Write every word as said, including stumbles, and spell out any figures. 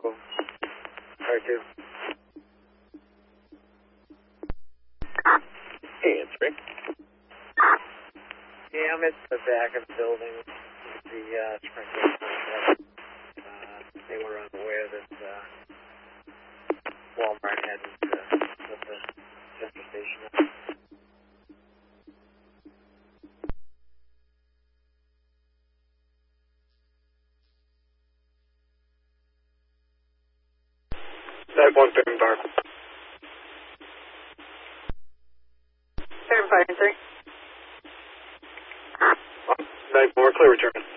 R two. Hey, it's Rick. Yeah, I'm at the back of the building with the uh, sprinkler contract. Uh, they were unaware that uh, Walmart hadn't uh, put the central station up. Type one, Fairman Bar. Fairman Fire three. Type four, clear return.